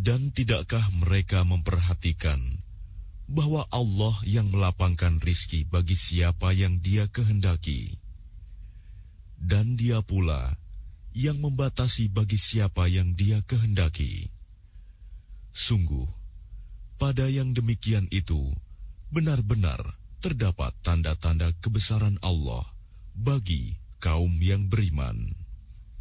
Dan tidakkah mereka memperhatikan bahwa Allah yang melapangkan rizki bagi siapa yang Dia kehendaki, dan Dia pula yang membatasi bagi siapa yang Dia kehendaki. Sungguh, pada yang demikian itu benar-benar terdapat tanda-tanda kebesaran Allah bagi kaum yang beriman.